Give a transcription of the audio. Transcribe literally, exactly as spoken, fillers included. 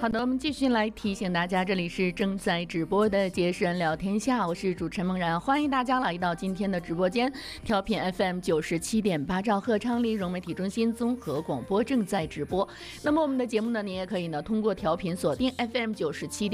好的，我们继续来提醒大家，这里是正在直播的杰士聊天下，我是主持人梦然，欢迎大家来到今天的直播间，调频 F M 九十七点八兆赫昌黎融媒体中心综合广播正在直播。那么我们的节目呢，您也可以呢通过调频锁定 F M 九十七。